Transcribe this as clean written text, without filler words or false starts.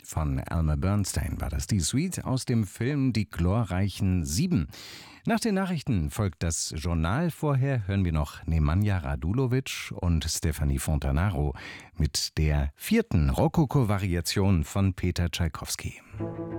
von Elmer Bernstein war das, die Suite aus dem Film Die glorreichen Sieben. Nach den Nachrichten folgt das Journal. Vorher hören wir noch Nemanja Radulovic und Stefanie Fontanaro mit der 4. Rokoko-Variation von Peter Tschaikowski.